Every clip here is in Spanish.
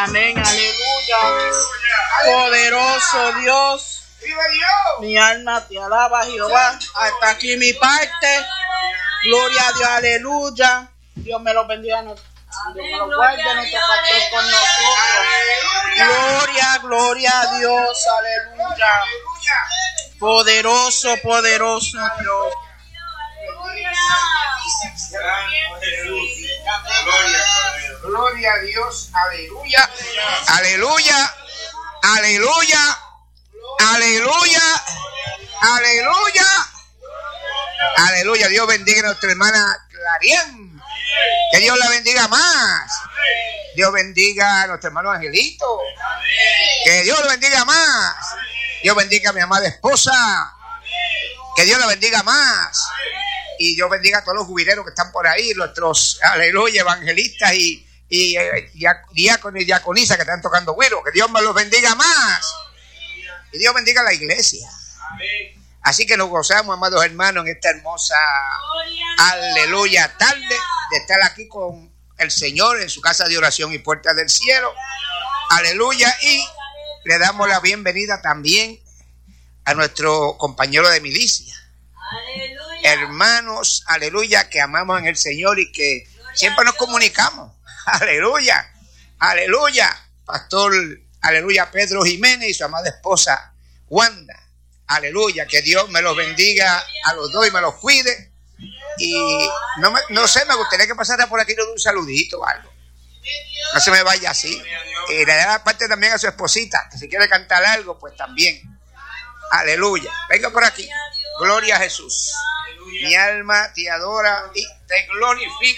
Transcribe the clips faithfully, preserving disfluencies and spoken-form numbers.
Amén, aleluya. Poderoso Dios. Mi alma te alaba, Jehová. Hasta aquí mi parte. Gloria a Dios, aleluya. Dios me lo bendiga. Dios me lo guarde, nuestro pastor con nosotros. Gloria, gloria a Dios, aleluya. Poderoso, poderoso Dios. Gloria a Dios, aleluya. Aleluya, aleluya, aleluya, aleluya. Aleluya, Dios bendiga a nuestra hermana Clarien. Que Dios la bendiga más. Dios bendiga a nuestro hermano Angelito. Que Dios lo bendiga más. Dios bendiga a mi amada esposa. Que Dios la bendiga más. Y Dios bendiga a todos los jubileros que están por ahí, nuestros, aleluya, evangelistas y, y eh, diáconos y diaconisas que están tocando güiro. Que Dios me los bendiga más. Y Dios bendiga a la iglesia. Así que nos gozamos, amados hermanos, en esta hermosa, aleluya, tarde de estar aquí con el Señor en su casa de oración y puertas del cielo. Aleluya. Y le damos la bienvenida también a nuestro compañero de milicia. Aleluya. Hermanos, aleluya, que amamos en el Señor y que siempre nos comunicamos. Aleluya, aleluya. Pastor, aleluya, Pedro Jiménez y su amada esposa Wanda. Aleluya, que Dios me los bendiga a los dos y me los cuide. Y no, me, no sé, me gustaría que pasara por aquí y le dé un saludito o algo. No se me vaya así. Y le da parte también a su esposita, que si quiere cantar algo, pues también. Aleluya. Venga por aquí. Gloria a Jesús. Aleluya. Mi alma te adora y te glorifica.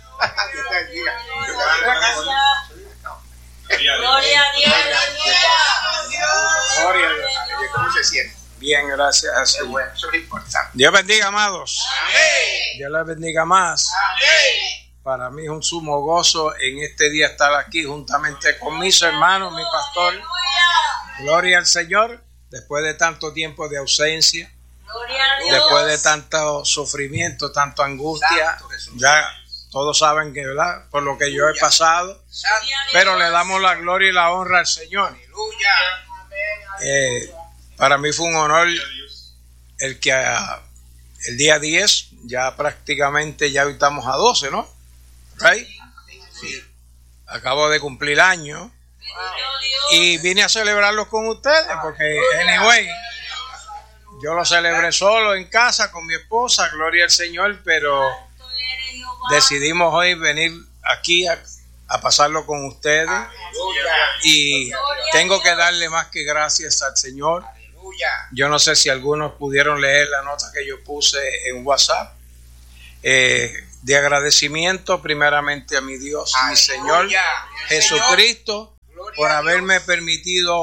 Gloria a Dios. Gloria a Dios. ¿Cómo se siente? Bien, gracias. Bueno, eso es importante. Dios bendiga, amados. Amén. Dios les bendiga más. Amén. Para mí es un sumo gozo en este día estar aquí juntamente con mis hermanos, mi pastor. Gloria al Señor. Después de tanto tiempo de ausencia, después de tanto sufrimiento, tanta angustia, ya todos saben que, ¿verdad?, por lo que yo he pasado, pero le damos la gloria y la honra al Señor. Eh, para mí fue un honor el que uh, el día diez, ya prácticamente ya estamos a doce, ¿no? Right? Acabo de cumplir año. Y vine a celebrarlo con ustedes porque, anyway, yo lo celebré solo en casa con mi esposa, gloria al Señor, pero decidimos hoy venir aquí a, a pasarlo con ustedes. Y tengo que darle más que gracias al Señor. Yo no sé si algunos pudieron leer la nota que yo puse en WhatsApp, eh, de agradecimiento primeramente a mi Dios, a mi Señor Jesucristo, por haberme permitido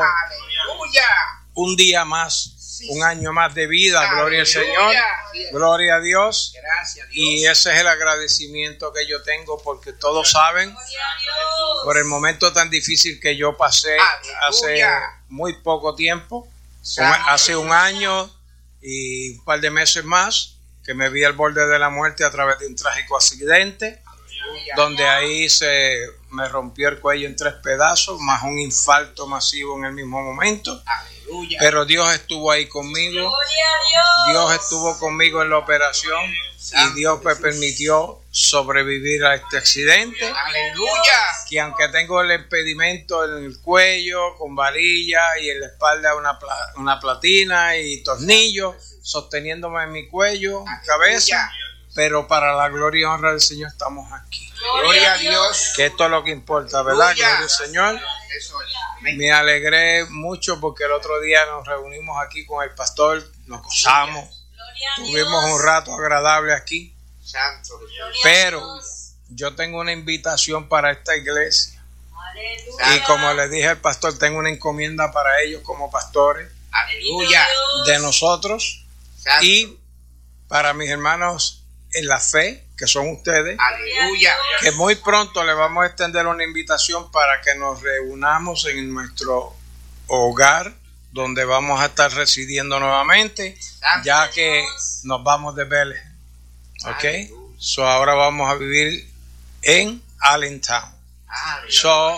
un día más, un año más de vida. Gloria al Señor, gloria a Dios. Y ese es el agradecimiento que yo tengo, porque todos saben por el momento tan difícil que yo pasé hace muy poco tiempo, hace un año y un par de meses más, que me vi al borde de la muerte a través de un trágico accidente, donde ahí se me rompió el cuello en tres pedazos, más un infarto masivo en el mismo momento. Aleluya. Pero Dios estuvo ahí conmigo. Dios estuvo conmigo en la operación y Dios me permitió sobrevivir a este accidente. Aleluya. Que aunque tengo el impedimento en el cuello, con varilla, y en la espalda una, pla- una platina y tornillos sosteniéndome en mi cuello, mi cabeza, pero para la gloria y honra del Señor estamos aquí. Gloria a Dios. Que esto es lo que importa, ¿verdad? Gloria, Gloria al Señor. Eso es. Me alegré mucho porque el otro día nos reunimos aquí con el pastor, nos gozamos, tuvimos un rato agradable aquí. Santo. Pero yo tengo una invitación para esta iglesia. Y como le dije al pastor, tengo una encomienda para ellos como pastores. Aleluya. De nosotros. Santo. Y para mis hermanos en la fe, que son ustedes. Aleluya. Que muy pronto le vamos a extender una invitación para que nos reunamos en nuestro hogar, donde vamos a estar residiendo nuevamente, Santo. ya que nos vamos de Bethlehem. ¿Ok? So ahora vamos a vivir en Allentown. So,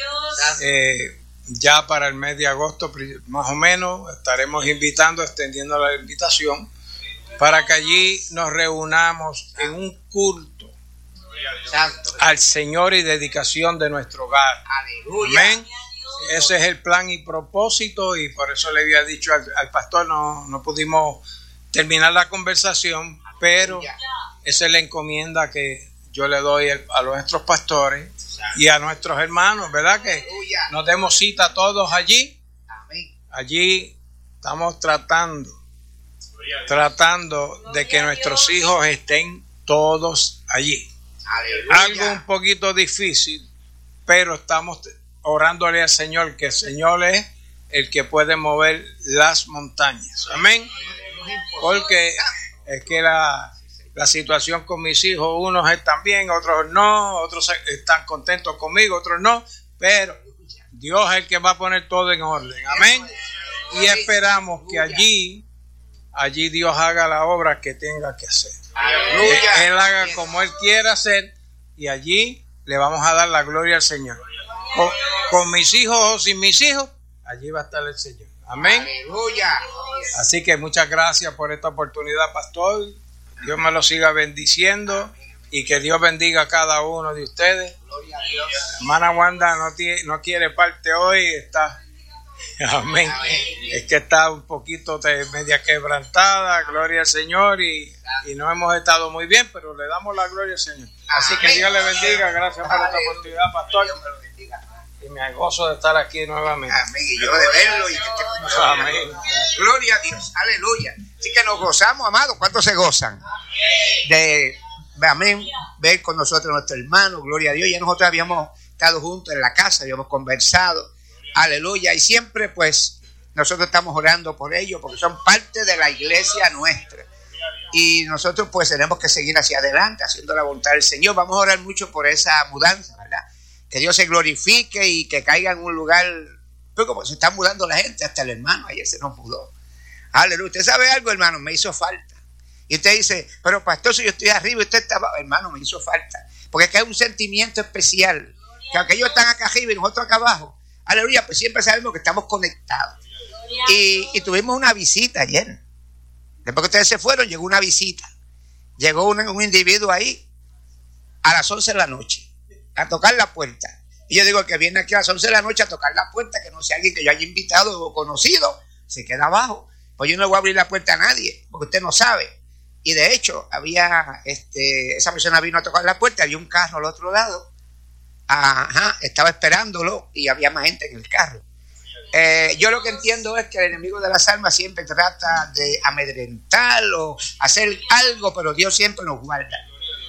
eh, ya para el mes de agosto, más o menos, estaremos invitando, extendiendo la invitación, para que allí nos reunamos en un culto al Señor y dedicación de nuestro hogar. Amén. Ese es el plan y propósito, y por eso le había dicho al, al pastor, no, no pudimos terminar la conversación, pero esa es la encomienda que yo le doy a nuestros pastores y a nuestros hermanos, ¿verdad? Que nos demos cita todos allí. Allí estamos tratando, tratando de que nuestros hijos estén todos allí. Algo un poquito difícil, pero estamos orándole al Señor, que el Señor es el que puede mover las montañas. Amén. Porque es que la, la situación con mis hijos, unos están bien, otros no, otros están contentos conmigo, otros no, pero Dios es el que va a poner todo en orden. Amén. Y esperamos que allí, allí Dios haga la obra que tenga que hacer. Que Él haga como Él quiera hacer, y allí le vamos a dar la gloria al Señor. Con, con mis hijos o sin mis hijos, allí va a estar el Señor. Amén. Aleluya. Así que muchas gracias por esta oportunidad, pastor. Dios me lo siga bendiciendo y que Dios bendiga a cada uno de ustedes. Gloria a Dios. Hermana Wanda no, tiene, no quiere parte hoy, está. Amén. Es que está un poquito de media quebrantada, gloria al Señor, y, y no hemos estado muy bien, pero le damos la gloria al Señor. Así que Dios le bendiga, gracias por esta oportunidad, pastor. Y me gozo de estar aquí nuevamente. Amén. Y yo de verlo y que esté con nosotros. Amén. Gloria a Dios. Aleluya. Así que nos gozamos, amados. ¿Cuántos se gozan? De, amén, ver con nosotros a nuestro hermano. Gloria a Dios. Ya nosotros habíamos estado juntos en la casa, habíamos conversado. Aleluya. Y siempre, pues, nosotros estamos orando por ellos porque son parte de la iglesia nuestra. Y nosotros, pues, tenemos que seguir hacia adelante, haciendo la voluntad del Señor. Vamos a orar mucho por esa mudanza, ¿verdad? Que Dios se glorifique y que caiga en un lugar, pues como se está mudando la gente, hasta el hermano ayer se nos mudó. Aleluya. ¿Usted sabe algo, hermano? Me hizo falta. Y usted dice, pero pastor, si yo estoy arriba y usted está abajo, hermano, me hizo falta. Porque es que hay un sentimiento especial, que aunque ellos están acá arriba y nosotros acá abajo, aleluya, pues siempre sabemos que estamos conectados. Y, y tuvimos una visita ayer. Después que ustedes se fueron, llegó una visita. Llegó un, un individuo ahí a las once de la noche a tocar la puerta. Y yo digo, el que viene aquí a las once de la noche a tocar la puerta, que no sea alguien que yo haya invitado o conocido, se queda abajo. Pues yo no voy a abrir la puerta a nadie, porque usted no sabe. Y de hecho, había, este, esa persona vino a tocar la puerta, había un carro al otro lado, ajá, estaba esperándolo y había más gente en el carro. Eh, yo lo que entiendo es que el enemigo de las almas siempre trata de amedrentar o hacer algo, pero Dios siempre nos guarda.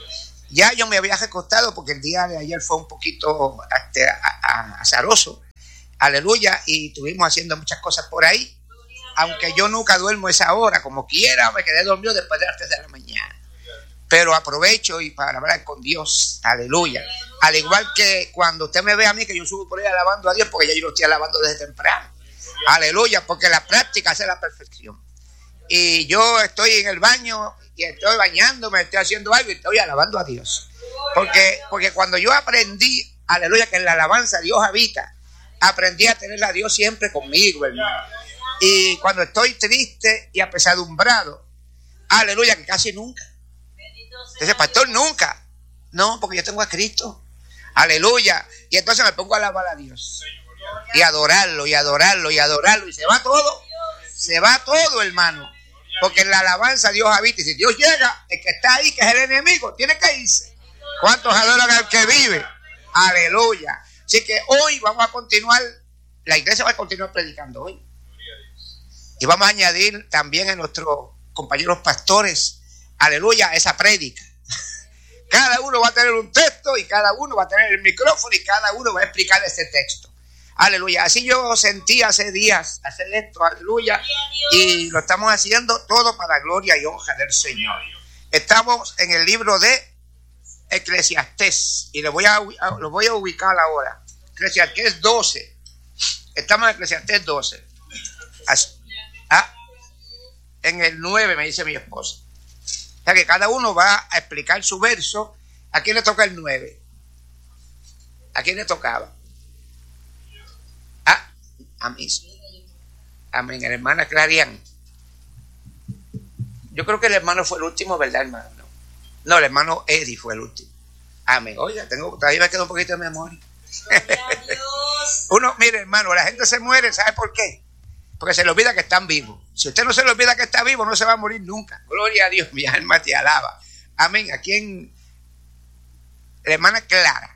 Ya yo me había recostado porque el día de ayer fue un poquito este, azaroso, aleluya, y estuvimos haciendo muchas cosas por ahí, aunque yo nunca duermo esa hora, como quiera, me quedé dormido después de las tres de la mañana, pero aprovecho y para hablar con Dios, aleluya, al igual que cuando usted me ve a mí, que yo subo por ahí alabando a Dios, porque ya yo lo estoy alabando desde temprano, aleluya, porque la práctica hace la perfección, y yo estoy en el baño, y estoy bañándome, estoy haciendo algo y estoy alabando a Dios. Porque, porque cuando yo aprendí, aleluya, que en la alabanza Dios habita, aprendí a tener a Dios siempre conmigo, hermano. Y cuando estoy triste y apesadumbrado, aleluya, que casi nunca. Dice, pastor, nunca. No, porque yo tengo a Cristo. Aleluya. Y entonces me pongo a alabar a Dios. Y adorarlo, y adorarlo, y adorarlo. Y se va todo. Se va todo, hermano. Porque en la alabanza Dios habita. Y si Dios llega, el que está ahí, que es el enemigo, tiene que irse. ¿Cuántos adoran al que vive? Aleluya. Así que hoy vamos a continuar, la iglesia va a continuar predicando hoy. Y vamos a añadir también a nuestros compañeros pastores, aleluya, esa prédica. Cada uno va a tener un texto y cada uno va a tener el micrófono y cada uno va a explicar ese texto. Aleluya. Así yo sentí hace días hacer esto, aleluya. Y lo estamos haciendo todo para gloria y honra del Señor. Estamos en el libro de Eclesiastés y lo voy a, lo voy a ubicar ahora. Eclesiastés doce. Estamos en Eclesiastés doce. Ah, en el nueve me dice mi esposa. O sea que cada uno va a explicar su verso. ¿A quién le toca el nueve? ¿A quién le tocaba? Ah, a mí. Amén. La hermana Clarian. Yo creo que el hermano fue el último, ¿verdad, hermano? No, no el hermano Eddie fue el último. Amén. Oiga, tengo, todavía me queda un poquito de memoria. Uno, mire, hermano, la gente se muere, ¿sabe por qué? Porque se le olvida que están vivos. Si usted no se le olvida que está vivo, no se va a morir nunca. Gloria a Dios, mi alma te alaba. Amén. Aquí en la hermana Clara.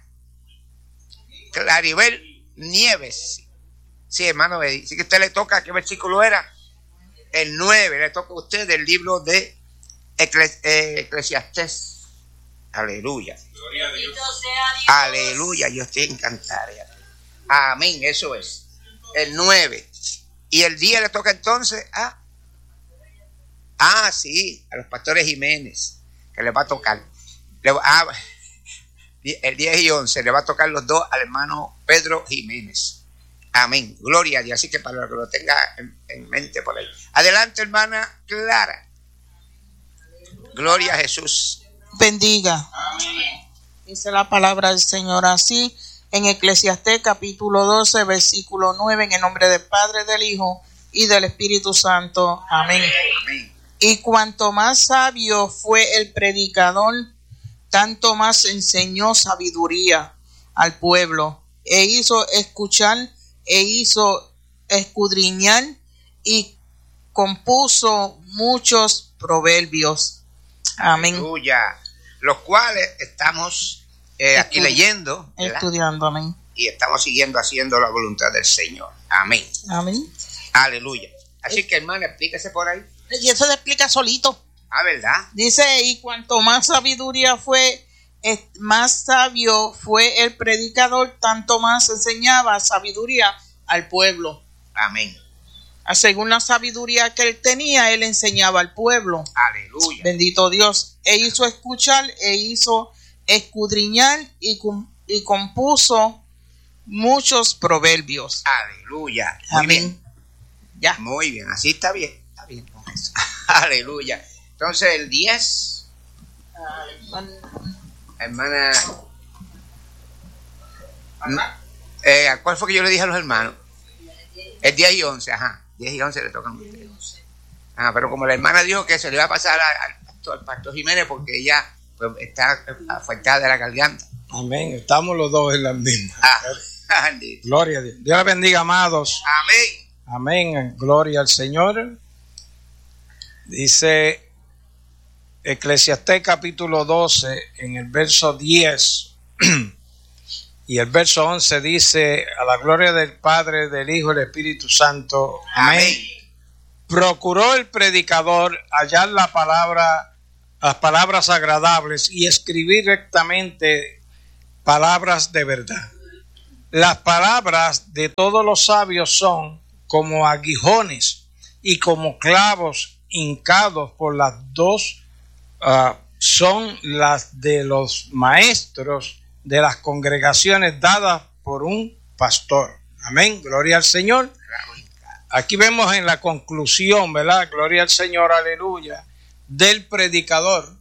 Claribel Nieves. Sí, hermano, sí que a usted le toca, ¿qué versículo era? El nueve, le toca a usted del libro de Ecle- eh, Eclesiastés. Aleluya. Gloria a Dios. Aleluya, yo estoy encantado. Amén, eso es. El nueve. Y el día le toca entonces a... Ah, sí, a los pastores Jiménez, que le va a tocar. Le va, ah, el diez y once le va a tocar los dos al hermano Pedro Jiménez. Amén. Gloria a Dios. Así que para que lo tenga en, en mente por ahí. Adelante, hermana Clara. Gloria a Jesús. Bendiga. Amén. Dice la palabra del Señor así en Eclesiastés capítulo doce, versículo nueve, en el nombre del Padre, del Hijo y del Espíritu Santo. Amén. Amén. Y cuanto más sabio fue el predicador, tanto más enseñó sabiduría al pueblo, e hizo escuchar, e hizo escudriñar, y compuso muchos proverbios. Amén. Aleluya. Los cuales estamos eh, aquí Estu- leyendo, ¿verdad? Estudiando, amén. Y estamos siguiendo haciendo la voluntad del Señor. Amén. Amén. Aleluya. Así que, hermana, explíquese por ahí. Y eso se explica solito. Ah, ¿verdad? Dice, y cuanto más sabiduría fue, eh, más sabio fue el predicador, tanto más enseñaba sabiduría al pueblo. Amén. Según la sabiduría que él tenía, él enseñaba al pueblo. Aleluya. Bendito Dios. E hizo escuchar, e hizo escudriñar, y, com- y compuso muchos proverbios. Aleluya. Muy Amén. bien. Ya. Muy bien. Así está bien. Está bien con eso. Aleluya. Entonces, el diez, hermana. Eh, ¿Cuál fue que yo le dije a los hermanos? El diez y once, ajá. diez y once le tocan a ustedes. Ah, pero como la hermana dijo que se le iba a pasar al, al, pastor, al pastor Jiménez porque ella pues, está afectada de la garganta. Amén. Estamos los dos en las mismas. Ah, bendito. Gloria a Dios. Dios les bendiga, amados. Amén. Amén. Gloria al Señor. Dice Eclesiastés capítulo doce en el verso diez y el verso once dice: a la gloria del Padre, del Hijo y del Espíritu Santo. Amén. Amén. Procuró el predicador hallar la palabra, las palabras agradables y escribir rectamente palabras de verdad. Las palabras de todos los sabios son como aguijones y como clavos hincados por las dos, uh, son las de los maestros de las congregaciones dadas por un pastor. Amén, gloria al Señor. Aquí vemos en la conclusión, ¿verdad? Gloria al Señor, aleluya, del predicador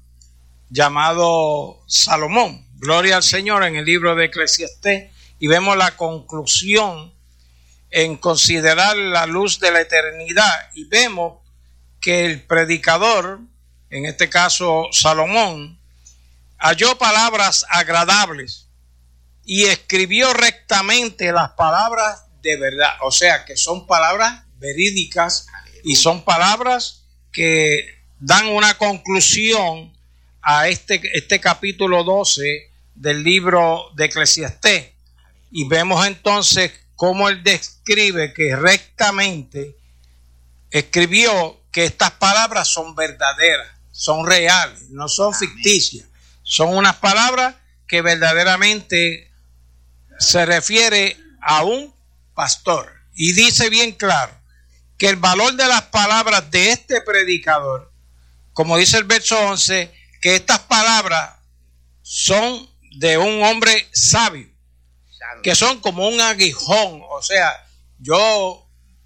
llamado Salomón. Gloria al Señor, en el libro de Eclesiastés, y vemos la conclusión en considerar la luz de la eternidad, y vemos que el predicador, en este caso Salomón, halló palabras agradables y escribió rectamente las palabras de verdad, o sea que son palabras verídicas y son palabras que dan una conclusión a este, este capítulo doce del libro de Eclesiastés. Y vemos entonces cómo él describe que rectamente escribió que estas palabras son verdaderas, son reales, no son ficticias. Son unas palabras que verdaderamente se refiere a un pastor. Y dice bien claro que el valor de las palabras de este predicador, como dice el verso once, que estas palabras son de un hombre sabio, que son como un aguijón. O sea, yo,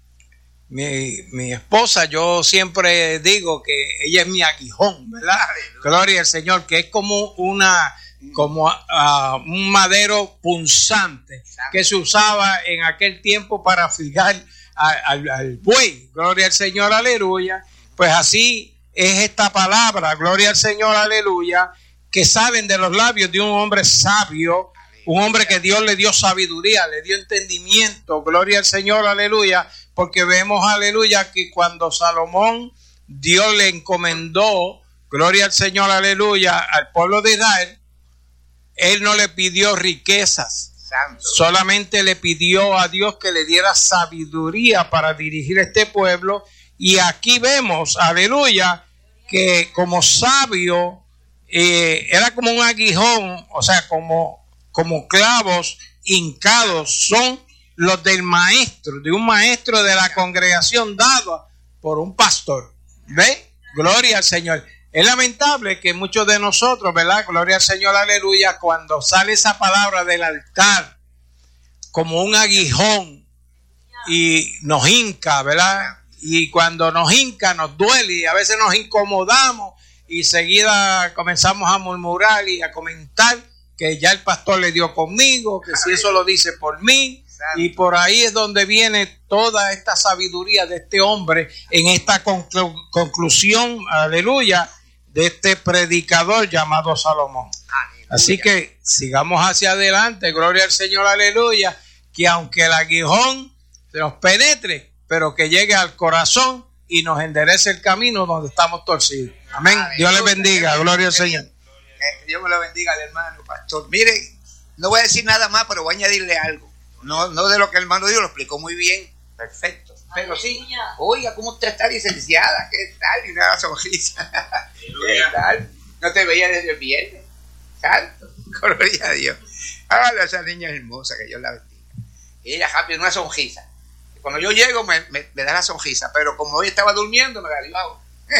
mi, mi esposa, yo siempre digo que ella es mi aguijón, ¿verdad? Gloria al Señor, que es como una, como uh, un madero punzante que se usaba en aquel tiempo para fijar al, al buey. Gloria al Señor, aleluya. Pues así es esta palabra, gloria al Señor, aleluya, que salen de los labios de un hombre sabio, un hombre que Dios le dio sabiduría, le dio entendimiento, gloria al Señor, aleluya, porque vemos, aleluya, que cuando Salomón, Dios le encomendó, gloria al Señor, aleluya, al pueblo de Israel, él no le pidió riquezas, Santo. Solamente le pidió a Dios que le diera sabiduría para dirigir este pueblo. Y aquí vemos, aleluya, que como sabio eh, era como un aguijón, o sea, como, como clavos hincados, son los del maestro, de un maestro de la congregación dado por un pastor. ¿Ve? Gloria al Señor. Es lamentable que muchos de nosotros, ¿verdad? Gloria al Señor, aleluya, cuando sale esa palabra del altar como un aguijón y nos hinca, ¿verdad? Y cuando nos hinca nos duele y a veces nos incomodamos y seguida comenzamos a murmurar y a comentar que ya el pastor le dio conmigo, que si eso lo dice por mí. Y por ahí es donde viene toda esta sabiduría de este hombre en esta conclu- conclusión, aleluya, de este predicador llamado Salomón. Aleluya. Así que sigamos hacia adelante, gloria al Señor, aleluya, que aunque el aguijón se nos penetre, pero que llegue al corazón y nos enderece el camino donde estamos torcidos. Amén. Aleluya. Dios les bendiga, gloria al Señor. Que Dios me lo bendiga al hermano, pastor. Mire, no voy a decir nada más, pero voy a añadirle algo. No, no de lo que el hermano dijo, lo explicó muy bien, perfecto. Pero sí, oiga, ¿cómo usted está, licenciada? ¿Qué tal? Y una sonrisa. ¿Qué tal? No te veía desde el viernes. Santo, gloria a Dios. Hágale a esa niña hermosa, que Dios la bendiga. Y ella rápido, una sonrisa. Y cuando yo llego, me, me, me da la sonrisa, pero como hoy estaba durmiendo, me la dio.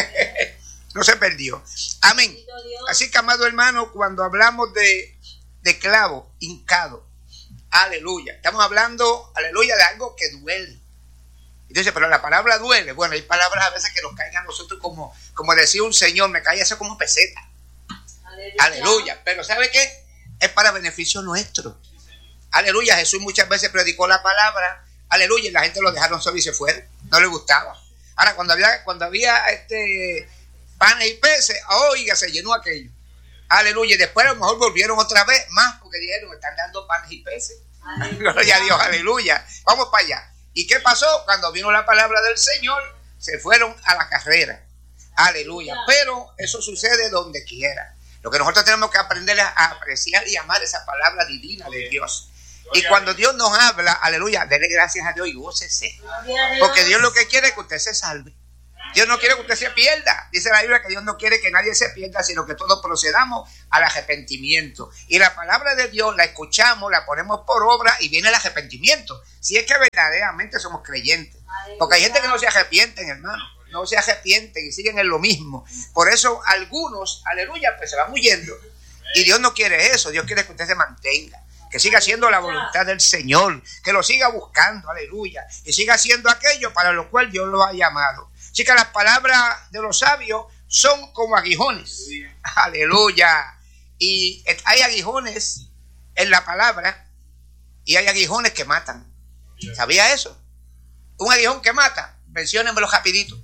No se perdió. Amén. Así que, amado hermano, cuando hablamos de, de clavo hincado, aleluya, estamos hablando, aleluya, de algo que duele. Entonces, pero la palabra duele. Bueno, hay palabras a veces que nos caen a nosotros como, como decía un señor, me cae eso como peseta. Aleluya. Aleluya. Pero ¿sabe qué? Es para beneficio nuestro. Aleluya. Jesús muchas veces predicó la palabra, aleluya, y la gente lo dejaron solo y se fueron. No le gustaba. Ahora, cuando había, cuando había este panes y peces, oiga, se llenó aquello. Aleluya. Y después a lo mejor volvieron otra vez más porque dijeron, me están dando panes y peces. Aleluya. Gloria a Dios, aleluya. Vamos para allá. ¿Y qué pasó? Cuando vino la palabra del Señor, se fueron a la carrera. Aleluya. Pero eso sucede donde quiera. Lo que nosotros tenemos que aprender es a apreciar y amar esa palabra divina de Dios. Y cuando Dios nos habla, aleluya, dele gracias a Dios y gócese. Porque Dios lo que quiere es que usted se salve. Dios no quiere que usted se pierda. Dice la Biblia que Dios no quiere que nadie se pierda, sino que todos procedamos al arrepentimiento. Y la palabra de Dios la escuchamos, la ponemos por obra y viene el arrepentimiento. Si es que verdaderamente somos creyentes. Porque hay gente que no se arrepienten, hermano. No se arrepienten y siguen en lo mismo. Por eso algunos, aleluya, pues se van huyendo. Y Dios no quiere eso. Dios quiere que usted se mantenga. Que siga haciendo la voluntad del Señor. Que lo siga buscando, aleluya. Y siga haciendo aquello para lo cual Dios lo ha llamado. Así que las palabras de los sabios son como aguijones. Sí. Aleluya. Y hay aguijones en la palabra y hay aguijones que matan. ¿Sabía eso? Un aguijón que mata, menciónenmelo rapidito.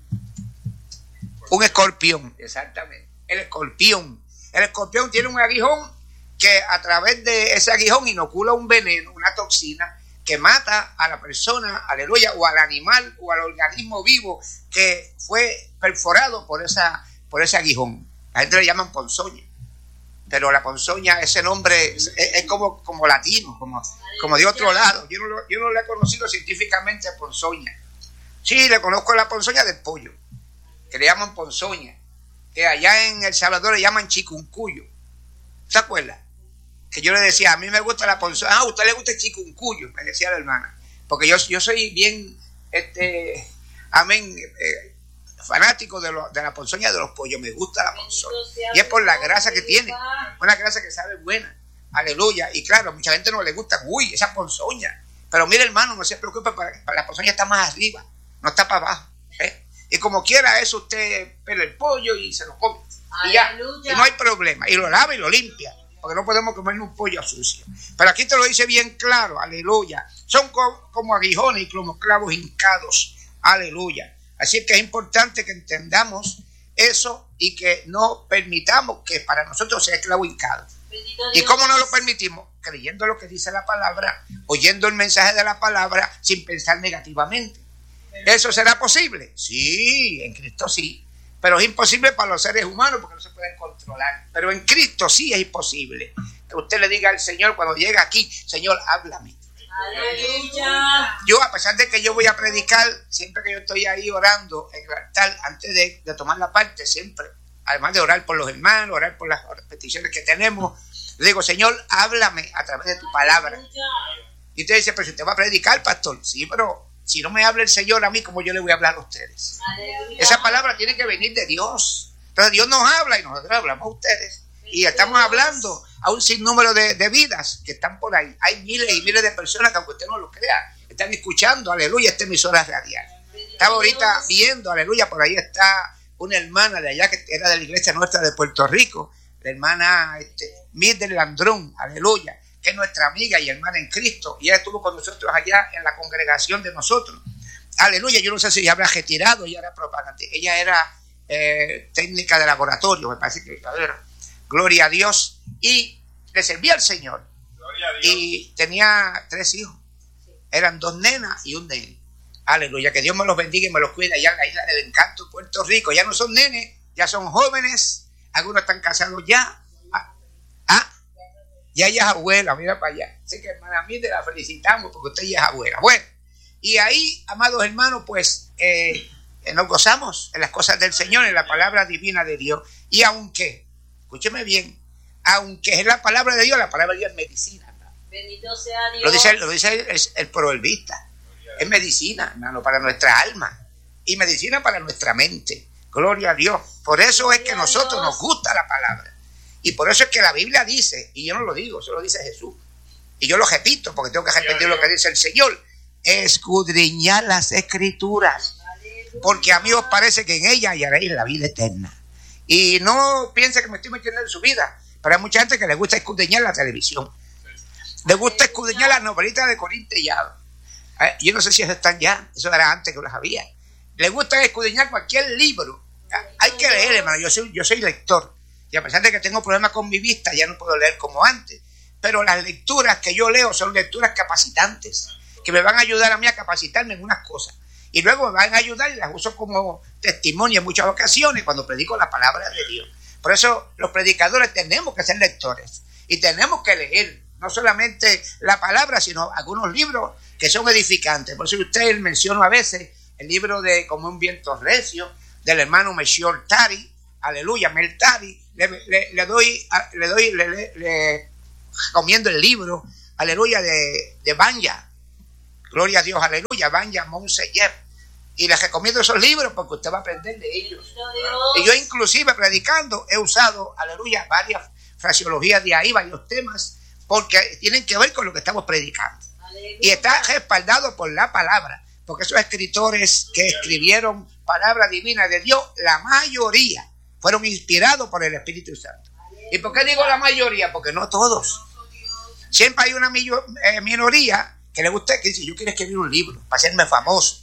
Un escorpión, exactamente. El escorpión. El escorpión tiene un aguijón que a través de ese aguijón inocula un veneno, una toxina, que mata a la persona, aleluya, o al animal o al organismo vivo que fue perforado por, esa, por ese aguijón. La gente le llaman ponzoña, pero la ponzoña, ese nombre es, es como, como latino, como, como de otro lado. Yo no, lo, yo no lo he conocido científicamente a ponzoña. Sí, le conozco la ponzoña del pollo, que le llaman ponzoña, que allá en El Salvador le llaman chikuncuyo. ¿Se acuerda? Que yo le decía, a mí me gusta la ponzoña. Ah, a usted le gusta el chikuncuyo, me decía la hermana. Porque yo, yo soy bien, este, amén, eh, fanático de, lo, de la ponzoña de los pollos. Me gusta la ponzoña. Y es por la grasa que tiene. Una grasa que sabe buena. Aleluya. Y claro, a mucha gente no le gusta, uy, esa ponzoña. Pero mire, hermano, no se preocupe, para, para la ponzoña está más arriba, no está para abajo. ¿eh? Y como quiera eso, usted pela el pollo y se lo come. Y ya, y no hay problema. Y lo lava y lo limpia. porque no podemos comernos un pollo sucio. Pero aquí te lo dice bien claro, aleluya. Son co- como aguijones y como clavos hincados, aleluya. Así que es importante que entendamos eso y que no permitamos que para nosotros sea esclavo hincado. ¿Y cómo no lo permitimos? Creyendo lo que dice la palabra, oyendo el mensaje de la palabra sin pensar negativamente. ¿Eso será posible? Sí, en Cristo sí. Pero es imposible para los seres humanos porque no se pueden controlar. Pero en Cristo sí es imposible. Que usted le diga al Señor cuando llega aquí, Señor, háblame. Aleluya. Yo, a pesar de que yo voy a predicar, siempre que yo estoy ahí orando en el altar, antes de, de tomar la parte, siempre, además de orar por los hermanos, orar por las peticiones que tenemos, le digo, Señor, háblame a través de tu palabra. Y usted dice, pero si usted va a predicar, pastor, sí, pero si no me habla el Señor a mí, ¿cómo yo le voy a hablar a ustedes? Aleluya. Esa palabra tiene que venir de Dios. Entonces Dios nos habla y nosotros hablamos a ustedes. Y estamos hablando a un sinnúmero de, de vidas que están por ahí. Hay miles y miles de personas que, aunque usted no lo crea, están escuchando, aleluya, esta emisora radial. Estaba ahorita viendo, aleluya, por ahí está una hermana de allá que era de la iglesia nuestra de Puerto Rico, la hermana este, Mildred Landrón, aleluya, que es nuestra amiga y hermana en Cristo, y ella estuvo con nosotros allá en la congregación de nosotros. Aleluya, yo no sé si ella habrá retirado, ella era propaganda, ella era eh, técnica de laboratorio, me parece que, a ver, gloria a Dios, y le servía al Señor. Gloria a Dios. Y tenía tres hijos, eran dos nenas y un nene. Aleluya, que Dios me los bendiga y me los cuida allá en la isla del encanto, Puerto Rico. Ya no son nenes, ya son jóvenes, algunos están casados ya. Ah, ah, ya ella es abuela, mira para allá. Así que hermana mía, te la felicitamos porque usted ya es abuela. Bueno, y ahí, amados hermanos, pues eh, nos gozamos en las cosas del Señor, en la palabra divina de Dios. Y aunque, escúcheme bien, aunque es la palabra de Dios, la palabra de Dios es medicina. Bendito sea Dios. Lo dice, lo dice el, el, el proverbista. Es medicina, hermano, para nuestra alma y medicina para nuestra mente. Gloria a Dios. Por eso es que a nosotros nos gusta la palabra. Y por eso es que la Biblia dice, y yo no lo digo, eso lo dice Jesús. Y yo lo repito porque tengo que repetir lo que dice el Señor. Escudriñad las Escrituras, porque a mí os parece que en ellas hallaréis la vida eterna. Y no piense que me estoy metiendo en su vida, pero hay mucha gente que le gusta escudriñar la televisión. Le gusta escudriñar las novelitas de Corín Tellado. Eh, yo no sé si eso están ya, eso era antes que las había. Le gusta escudriñar cualquier libro. Hay que leer, hermano. Yo soy, yo soy lector. Y a pesar de que tengo problemas con mi vista, ya no puedo leer como antes. Pero las lecturas que yo leo son lecturas capacitantes, que me van a ayudar a mí a capacitarme en unas cosas. Y luego me van a ayudar y las uso como testimonio en muchas ocasiones cuando predico la palabra de Dios. Por eso los predicadores tenemos que ser lectores. Y tenemos que leer, no solamente la palabra, sino algunos libros que son edificantes. Por eso usted menciono a veces el libro de Como un viento recio, del hermano Melchior Tari, aleluya, Mel Tari. Le, le, le doy, le doy, le, le, le recomiendo el libro, aleluya, de, de Banya. Gloria a Dios, aleluya, Banya Monseyer. Y les recomiendo esos libros porque usted va a aprender de ellos. Y yo inclusive predicando he usado, aleluya, varias fraseologías de ahí, varios temas, porque tienen que ver con lo que estamos predicando. Aleluya. Y está respaldado por la palabra, porque esos escritores que escribieron palabra divina de Dios, la mayoría fueron inspirados por el Espíritu Santo. Aleluya. ¿Y por qué digo la mayoría? Porque no todos. Siempre hay una millo, eh, minoría que le gusta, que dice, yo quiero escribir un libro para hacerme famoso.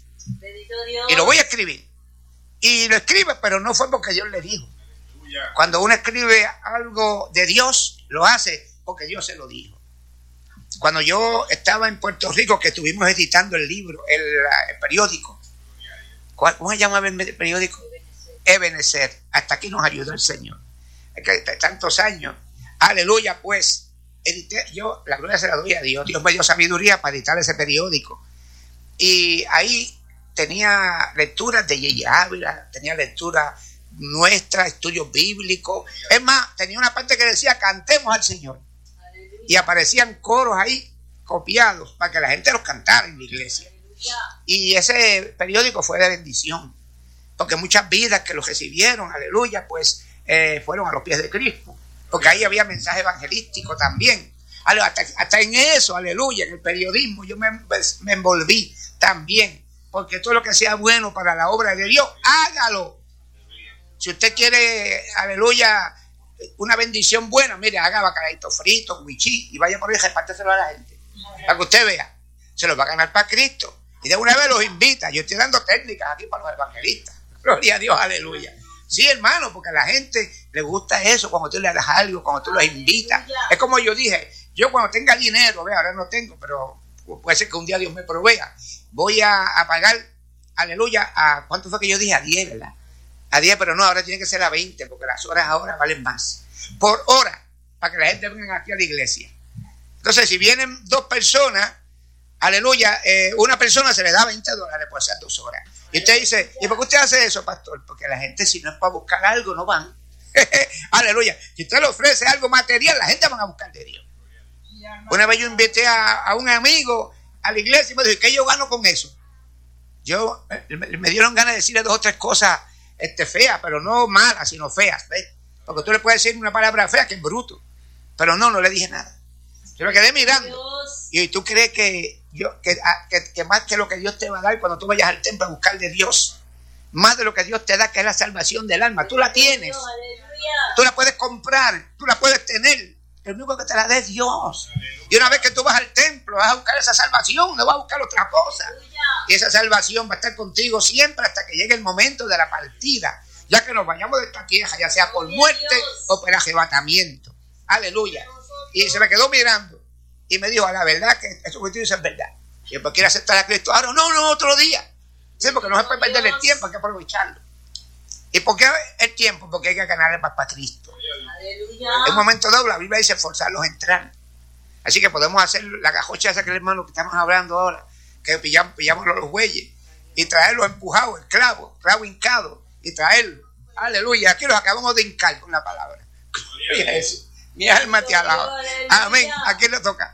Y lo voy a escribir. Y lo escribe, pero no fue porque Dios le dijo. Cuando uno escribe algo de Dios, lo hace porque Dios se lo dijo. Cuando yo estaba en Puerto Rico, que estuvimos editando el libro, el, el periódico, ¿cómo se llamaba el periódico? Ebenezer. Hasta aquí nos ayudó el Señor. Es que tantos años. Aleluya, pues. Edité, yo, la gloria se la doy a Dios. Dios me dio sabiduría para editar ese periódico. Y ahí tenía lecturas de Yeye Ávila, tenía lecturas nuestras, estudios bíblicos. Es más, tenía una parte que decía, cantemos al Señor. Y aparecían coros ahí copiados para que la gente los cantara en la iglesia. Y ese periódico fue de bendición, porque muchas vidas que los recibieron, aleluya, pues eh, fueron a los pies de Cristo. Porque ahí había mensaje evangelístico también. Hasta, hasta en eso, aleluya, en el periodismo yo me, me envolví también. Porque todo lo que sea bueno para la obra de Dios, hágalo. Si usted quiere, aleluya, una bendición buena, mire, haga bacalaito frito, huichí, y vaya por ahí y repárteselo a la gente. Para que usted vea, se los va a ganar para Cristo. Y de una vez los invita. Yo estoy dando técnicas aquí para los evangelistas. Gloria a Dios, aleluya. Sí, hermano, porque a la gente le gusta eso cuando tú le das algo, cuando tú los invitas. Es como yo dije, yo cuando tenga dinero, vea, ahora no tengo, pero puede ser que un día Dios me provea. Voy a, a pagar, aleluya, a ¿cuánto fue que yo dije? A diez, ¿verdad? A diez, pero no, ahora tiene que ser a veinte, porque las horas ahora valen más. Por hora, para que la gente venga aquí a la iglesia. Entonces, si vienen dos personas, aleluya, eh, una persona se le da veinte dólares por hacer dos horas. Y usted dice, ¿y por qué usted hace eso, pastor? Porque la gente, si no es para buscar algo, no van. Aleluya. Si usted le ofrece algo material, la gente va a buscar de Dios. Una vez yo invité a, a un amigo a la iglesia y me dijo, ¿qué yo gano con eso? Yo, me, me dieron ganas de decirle dos o tres cosas este, feas, pero no malas, sino feas, ¿ves? Porque tú le puedes decir una palabra fea que es bruto. Pero no, no le dije nada. Yo me quedé mirando. Dios. Y tú crees que, yo, que, que, que más que lo que Dios te va a dar cuando tú vayas al templo a buscar de Dios, más de lo que Dios te da, que es la salvación del alma, tú la tienes. Tú la puedes comprar, tú la puedes tener. El único que te la da es Dios. Y una vez que tú vas al templo, vas a buscar esa salvación, no vas a buscar otra cosa. Y esa salvación va a estar contigo siempre hasta que llegue el momento de la partida, ya que nos vayamos de esta tierra, ya sea por muerte o por arrebatamiento. Aleluya. Y se me quedó mirando y me dijo, a la verdad que eso que tú dices es verdad. Y yo, quiere aceptar a Cristo ahora, no, no, otro día. Sí, porque no se puede perder el tiempo, hay que aprovecharlo. ¿Y por qué el tiempo? Porque hay que ganarle más para Cristo. Aleluya. En un momento dado la Biblia dice forzarlos a entrar. Así que podemos hacer la cajocha esa que el hermano que estamos hablando ahora, que pillamos, pillamos los bueyes y traerlos empujados, esclavos, rabo hincado, y traerlos. Aleluya, aquí los acabamos de hincar con la palabra. Mira eso. Mi alma te alaba. Amén. ¿A quién le toca?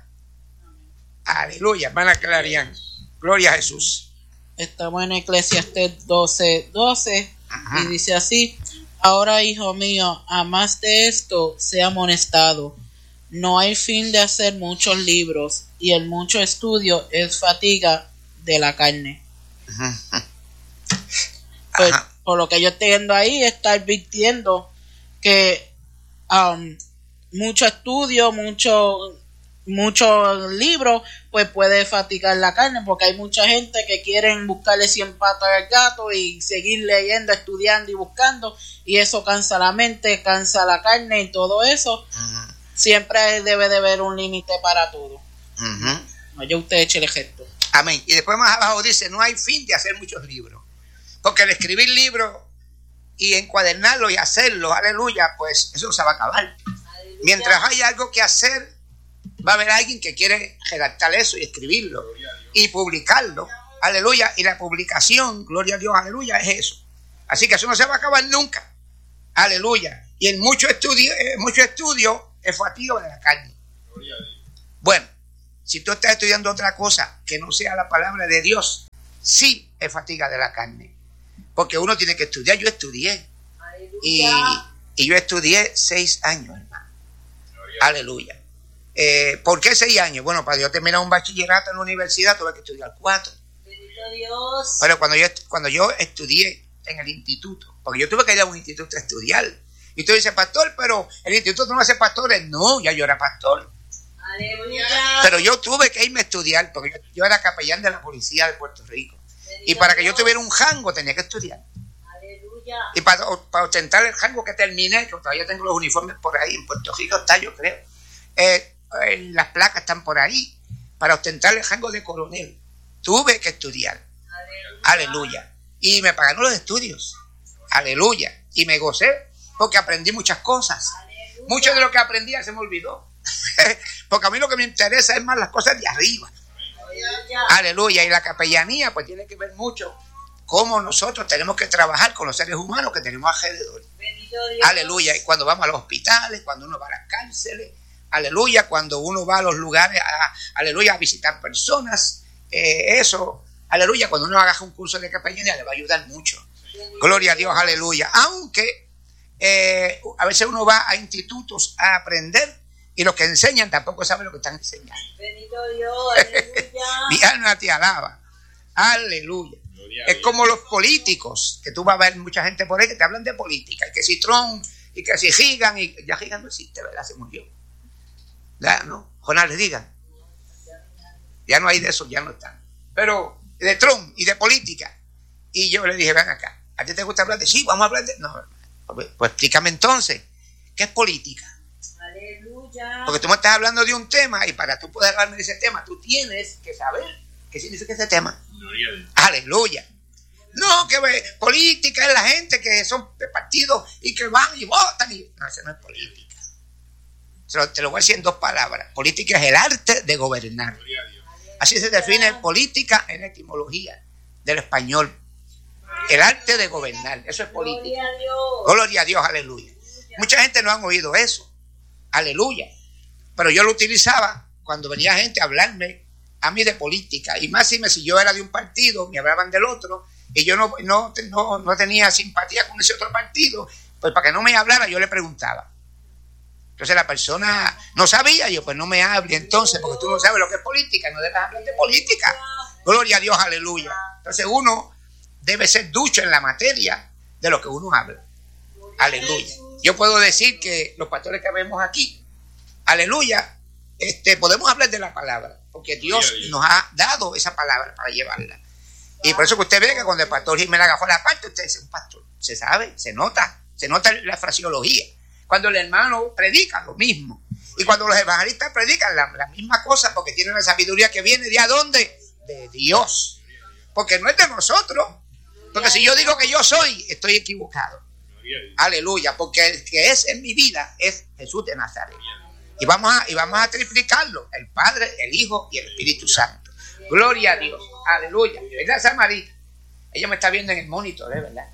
Aleluya, hermana Clarian. Gloria a Jesús. Estamos en Eclesiastés doce, doce. Ajá. Y dice así: ahora, hijo mío, a más de esto, sea amonestado. No hay fin de hacer muchos libros, y el mucho estudio es fatiga de la carne. Ajá. Pues, Ajá. Por lo que yo estoy viendo ahí, está advirtiendo que um, mucho estudio, mucho, muchos libros, pues puede fatigar la carne, porque hay mucha gente que quieren buscarle cien patas al gato y seguir leyendo, estudiando y buscando, y eso cansa la mente, cansa la carne y todo eso. Uh-huh. Siempre debe de haber un límite para todo. Uh-huh. No, yo usted eche el gesto. Amén. Y después más abajo dice, no hay fin de hacer muchos libros, porque el escribir libros y encuadernarlos y hacerlos, aleluya, pues eso se va a acabar. Mientras haya algo que hacer, va a haber alguien que quiere redactar eso y escribirlo y publicarlo. Aleluya. Y la publicación, gloria a Dios, aleluya, es eso. Así que eso no se va a acabar nunca. Aleluya. Y en mucho estudio, eh, mucho estudio es fatiga de la carne. Bueno, si tú estás estudiando otra cosa que no sea la palabra de Dios, sí es fatiga de la carne. Porque uno tiene que estudiar. Yo estudié. Y, y yo estudié seis años, hermano. Aleluya. Eh, ¿Por qué seis años? Bueno, para yo terminar un bachillerato en la universidad tuve que estudiar cuatro. Bendito Dios. Pero cuando yo, cuando yo estudié en el instituto, porque yo tuve que ir a un instituto a estudiar. Y tú dices, pastor, pero el instituto no hace pastores. No, ya yo era pastor. Aleluya. Pero yo tuve que irme a estudiar, porque yo, yo era capellán de la policía de Puerto Rico. Bendito y para que yo tuviera un rango tenía que estudiar. Aleluya. Y para, para ostentar el rango que terminé, que todavía tengo los uniformes por ahí, en Puerto Rico está, yo creo. Eh, eh, las placas están por ahí. Para ostentar el rango de coronel tuve que estudiar. Aleluya. Aleluya. Y me pagaron los estudios. Aleluya. Y me gocé porque aprendí muchas cosas. Aleluya. Mucho de lo que aprendía se me olvidó. Porque a mí lo que me interesa es más las cosas de arriba. Aleluya. Aleluya. Y la capellanía pues tiene que ver mucho cómo nosotros tenemos que trabajar con los seres humanos que tenemos alrededor. Aleluya. Y cuando vamos a los hospitales, cuando uno va a las cárceles, aleluya, cuando uno va a los lugares, a, aleluya, a visitar personas, eh, eso, aleluya, cuando uno haga un curso de capellanía le va a ayudar mucho. Gloria a Dios, aleluya. Aunque eh, a veces uno va a institutos a aprender y los que enseñan tampoco saben lo que están enseñando. Bendito Dios, aleluya. Mi alma te alaba, aleluya. Es como los políticos, que tú vas a ver mucha gente por ahí que te hablan de política, y que si Trump y que si Reagan, y ya Reagan no existe, ¿verdad? Se murió. ¿Verdad? ¿No? Ronald Reagan. Ya no hay de eso, ya no están. Pero de Trump y de política. Y yo le dije, ven acá, ¿a ti te gusta hablar de? Sí, vamos a hablar de... No, pues, pues explícame entonces, ¿qué es política? Aleluya. Porque tú me estás hablando de un tema y para tú poder hablarme de ese tema, tú tienes que saber qué significa ese tema. Aleluya. No, que ve, política es la gente que son de partidos y que van y votan. Y... No, eso no es política. Se lo, te lo voy a decir en dos palabras. Política es el arte de gobernar. Así se define política en la etimología del español. El arte de gobernar. Eso es política. Gloria a Dios. Gloria a Dios, aleluya. Mucha gente no han oído eso. Aleluya. Pero yo lo utilizaba cuando venía gente a hablarme a mí de política. Y más si yo era de un partido, me hablaban del otro. Y yo no, no, no, no tenía simpatía con ese otro partido, pues para que no me hablara yo le preguntaba. Entonces la persona no sabía, yo pues no me hable entonces, porque tú no sabes lo que es política, no debes hablar de política. Gloria a Dios, aleluya. Entonces uno debe ser ducho en la materia de lo que uno habla. Aleluya. Yo puedo decir que los pastores que vemos aquí, aleluya, este, podemos hablar de la palabra, porque Dios nos ha dado esa palabra para llevarla. Y por eso que usted ve que cuando el pastor Jiménez agafó la parte, usted dice, un pastor, se sabe, se nota, se nota la fraseología. Cuando el hermano predica, lo mismo. Y cuando los evangelistas predican, la, la misma cosa, porque tienen la sabiduría que viene de ¿a dónde? De Dios. Porque no es de nosotros. Porque si yo digo que yo soy, estoy equivocado. Aleluya, porque el que es en mi vida es Jesús de Nazaret. Y vamos a, y vamos a triplicarlo, el Padre, el Hijo y el Espíritu Santo. Gloria a Dios, aleluya. ¿Verdad, Samarita? Ella me está viendo en el monitor, ¿eh? ¿Verdad?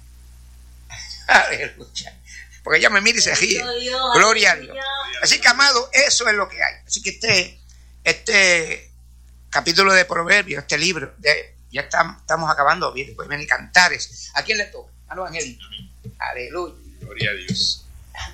Aleluya. Porque ella me mira y se ríe. Gloria a Dios. Así que, amado, eso es lo que hay. Así que este, este capítulo de Proverbios, este libro, de, ya estamos, estamos acabando, bien, después vienen Cantares. ¿A quién le toca? A los angelitos. Aleluya. Gloria a Dios.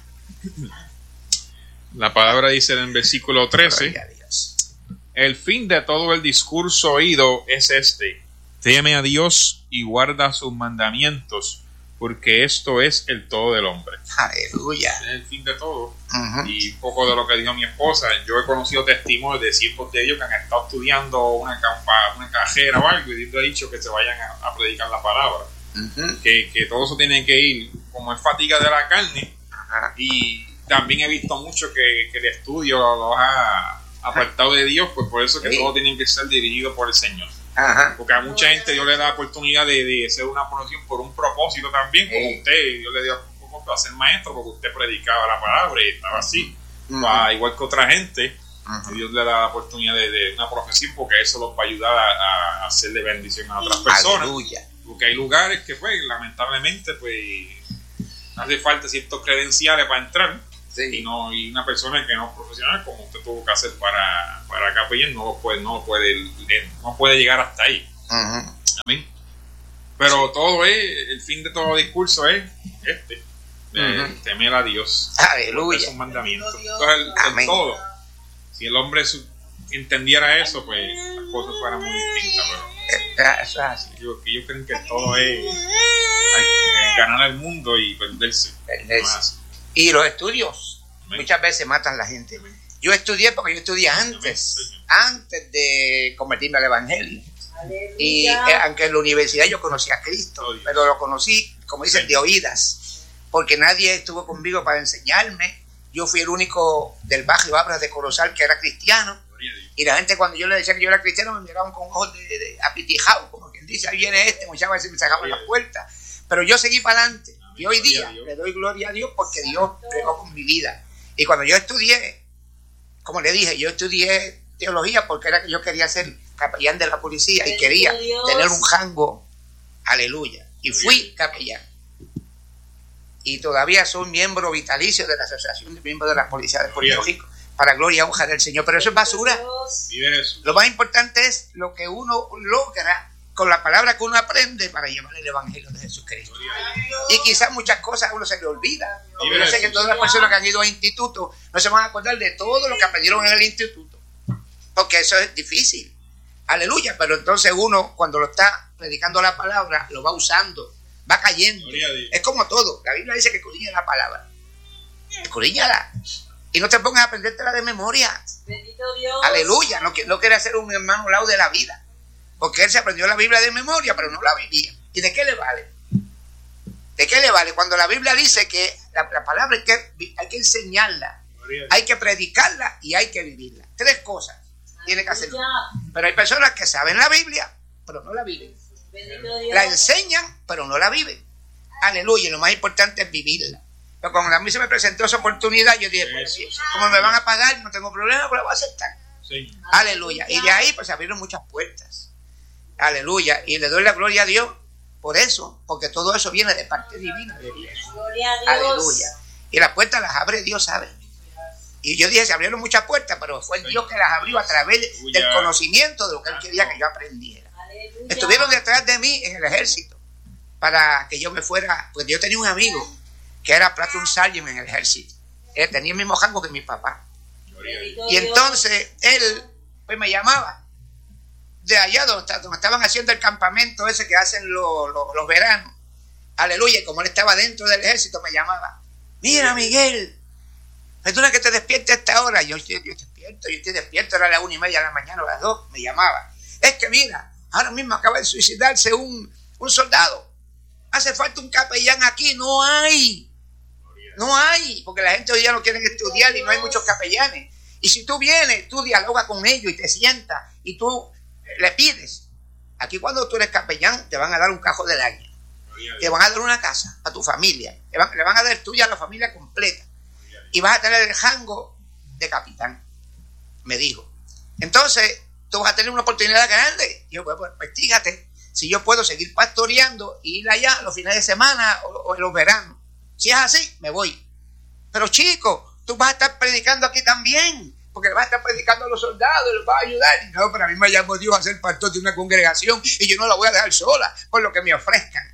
La palabra dice en el versículo trece: el fin de todo el discurso oído es este: teme a Dios y guarda sus mandamientos, porque esto es el todo del hombre. Aleluya. Es el fin de todo. Uh-huh. Y poco de lo que dijo mi esposa. Yo he conocido testimonios de siervos de Dios que han estado estudiando una, campa, una cajera o algo, y Dios le ha dicho que se vayan a, a predicar la palabra. Uh-huh. Que, que todo eso tiene que ir, como es fatiga de la carne. Uh-huh. Y también he visto mucho que, que el estudio lo ha apartado de Dios, pues por eso que sí. Todo tiene que ser dirigido por el Señor. Ajá. Porque a mucha gente Dios le da la oportunidad de, de hacer una profesión por un propósito también, como sí. Usted, Dios le dio un poco a ser maestro porque usted predicaba la palabra y estaba así. Uh-huh. Va, igual que otra gente, uh-huh. Dios le da la oportunidad de, de una profesión porque eso los va a ayudar a, a hacer de bendición a otras personas. Aleluya. Porque hay lugares que pues lamentablemente pues hace falta ciertos credenciales para entrar. Sí. Y, no, y una persona que no es profesional como usted tuvo que hacer para, para capellán no puede, no puede no puede llegar hasta ahí. Uh-huh. Amén. Pero sí. Todo es, el fin de todo discurso es este, de uh-huh. temer a Dios. Aleluya. Es un mandamiento. Entonces el, el todo, si el hombre su, entendiera eso, pues las cosas fueran muy distintas. Pero eso es así. Yo, que yo creo que todo es, es ganar el mundo y perderse. Perderse. Y los estudios Amén. Muchas veces matan a la gente. Amén. Yo estudié porque yo estudié antes, Amén. Antes de convertirme al Evangelio. Aleluya. Y eh, aunque en la universidad yo conocí a Cristo, oh, pero lo conocí, como dicen, Amén. De oídas, porque nadie estuvo conmigo para enseñarme. Yo fui el único del barrio Abras de Corozal que era cristiano. Y la gente cuando yo le decía que yo era cristiano me miraban con ojos de, de apitijado, como quien dice, ahí viene este, muchas veces me sacaban la puerta. Pero yo seguí para adelante. Y hoy día le doy gloria a Dios porque Dios pregó con mi vida. Y cuando yo estudié, como le dije, yo estudié teología porque era que yo quería ser capellán de la policía y quería tener un rango, aleluya. Y fui capellán. Y todavía soy miembro vitalicio de la Asociación de Miembros de la Policía de Puerto Rico, para gloria y honra del Señor. Pero eso es basura. Lo más importante es lo que uno logra con la palabra que uno aprende para llevar el Evangelio de Jesucristo. Y quizás muchas cosas a uno se le olvida. Yo sé que todas las personas que han ido a instituto no se van a acordar de todo lo que aprendieron en el instituto, porque eso es difícil. Aleluya. Pero entonces uno, cuando lo está predicando la palabra, lo va usando, va cayendo. Es como todo. La Biblia dice que escudriña la palabra. escudriñala. Y no te pongas a aprendértela de memoria. Bendito Dios. Aleluya. No, no quiere ser un hermano lado de la vida. Porque él se aprendió la Biblia de memoria, pero no la vivía. ¿Y de qué le vale? ¿De qué le vale? Cuando la Biblia dice que la, la palabra hay que, hay que enseñarla, hay que predicarla y hay que vivirla. Tres cosas tiene que hacer. Pero hay personas que saben la Biblia, pero no la viven. La enseñan, pero no la viven. Aleluya. Y lo más importante es vivirla. Pero cuando a mí se me presentó esa oportunidad, yo dije, pues sí, como me van a pagar, no tengo problema, pero la voy a aceptar. Sí. Aleluya. Y de ahí pues se abrieron muchas puertas. Aleluya. Y le doy la gloria a Dios por eso, porque todo eso viene de parte divina de Dios. Gloria a Dios. Aleluya. Y las puertas las abre Dios, ¿sabe? Y yo dije, se abrieron muchas puertas, pero fue Dios que las abrió a través del conocimiento de lo que Él quería que yo aprendiera. Aleluya. Estuvieron detrás de mí en el ejército para que yo me fuera, porque yo tenía un amigo que era Platoon Sergeant en el ejército. Él tenía el mismo rango que mi papá. Y entonces él pues me llamaba de allá donde, donde estaban haciendo el campamento ese que hacen los, los, los veranos. Aleluya. Y como él estaba dentro del ejército, me llamaba. Mira, Miguel, perdona que te despierte a esta hora. Yo, yo, yo despierto, yo estoy despierto, era la una y media de la mañana o las dos. Me llamaba. Es que mira, ahora mismo acaba de suicidarse un, un soldado. Hace falta un capellán aquí. No hay. No hay, porque la gente hoy día no quiere estudiar y no hay muchos capellanes. Y si tú vienes, tú dialogas con ellos y te sientas y tú le pides. Aquí cuando tú eres capellán te van a dar un cajo del año. Te van a dar una casa a tu familia. Le van, le van a dar tuya a la familia completa. Y vas a tener el rango de capitán, me dijo. Entonces, tú vas a tener una oportunidad grande. Y yo, pues, pues fíjate, si yo puedo seguir pastoreando y ir allá los fines de semana o, o en los veranos. Si es así, me voy. Pero chico, tú vas a estar predicando aquí también, porque vas a estar predicando a los soldados, los vas a ayudar. Y no, pero a mí me llamó Dios a ser pastor de una congregación y yo no la voy a dejar sola por lo que me ofrezcan.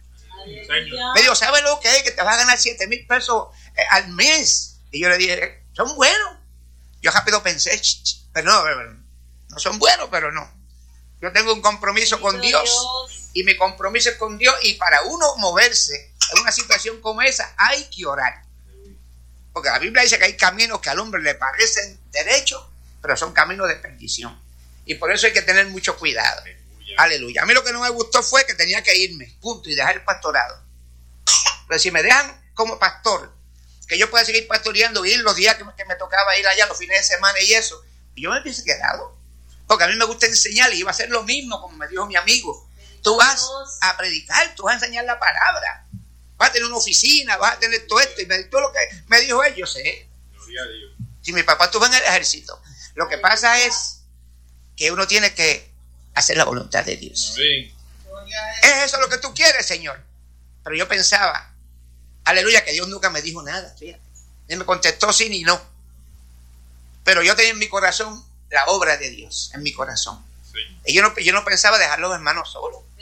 Me dijo, ¿sabes lo que es? Que te vas a ganar siete mil pesos eh, al mes. Y yo le dije, son buenos. Yo rápido pensé, ch, ch, pero no, pero no son buenos, pero no. Yo tengo un compromiso con Dios y mi compromiso es con Dios, y para uno moverse en una situación como esa hay que orar, porque la Biblia dice que hay caminos que al hombre le parecen derechos, pero son caminos de perdición, y por eso hay que tener mucho cuidado. Aleluya. Aleluya. A mí lo que no me gustó fue que tenía que irme, punto, y dejar el pastorado. Pero si me dejan como pastor, que yo pueda seguir pastoreando, ir los días que me, que me tocaba ir allá, los fines de semana y eso, y yo me hubiese quedado, porque a mí me gusta enseñar y iba a hacer lo mismo, como me dijo mi amigo. Tú vas a predicar, tú vas a enseñar la palabra, vas a tener una oficina, vas a tener todo esto. Y me, todo lo que me dijo él, yo sé. Gloria a Dios. Si mi papá estuvo en el ejército, lo que pasa es que uno tiene que hacer la voluntad de Dios. Sí. ¿Es eso lo que tú quieres, Señor? Pero yo pensaba, aleluya, que Dios nunca me dijo nada. Fíjate. Él me contestó sí ni no. Pero yo tenía en mi corazón la obra de Dios, en mi corazón. Sí. Y yo no, yo no pensaba dejar a los hermanos solos.